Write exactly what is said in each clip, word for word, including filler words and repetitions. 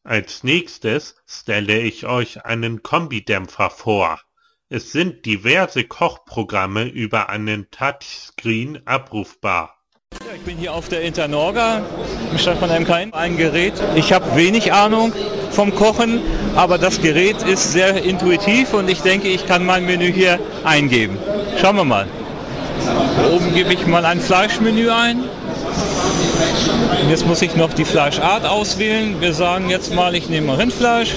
Als nächstes stelle ich euch einen Kombidämpfer vor. Es sind diverse Kochprogramme über einen Touchscreen abrufbar. Ja, ich bin hier auf der Internorga im Stadtmannheim-Kein, ein Gerät. Ich habe wenig Ahnung vom Kochen, aber das Gerät ist sehr intuitiv und ich denke, ich kann mein Menü hier eingeben. Schauen wir mal. Oben gebe ich mal ein Fleischmenü ein. Jetzt muss ich noch die Fleischart auswählen. Wir sagen jetzt mal, ich nehme Rindfleisch.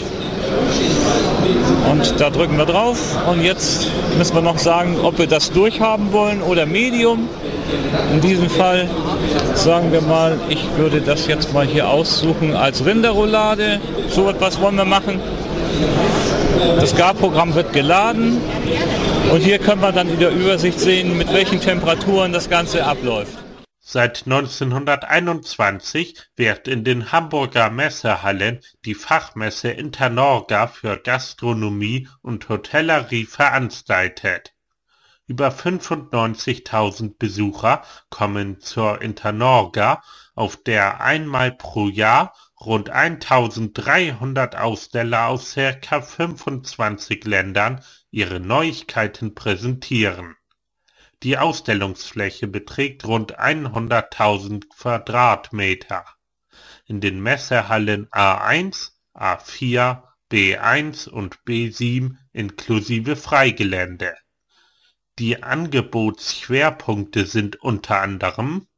Und da drücken wir drauf. Und jetzt müssen wir noch sagen, ob wir das durchhaben wollen oder Medium. In diesem Fall sagen wir mal, ich würde das jetzt mal hier aussuchen als Rinderroulade. So etwas wollen wir machen. Das Garprogramm wird geladen. Und hier können wir dann in der Übersicht sehen, mit welchen Temperaturen das Ganze abläuft. Seit neunzehnhunderteinundzwanzig wird in den Hamburger Messehallen die Fachmesse Internorga für Gastronomie und Hotellerie veranstaltet. Über fünfundneunzigtausend Besucher kommen zur Internorga, auf der einmal pro Jahr rund eintausenddreihundert Aussteller aus circa fünfundzwanzig Ländern ihre Neuigkeiten präsentieren. Die Ausstellungsfläche beträgt rund hunderttausend Quadratmeter. In den Messehallen A eins, A vier, B eins und B sieben inklusive Freigelände. Die Angebotsschwerpunkte sind unter anderem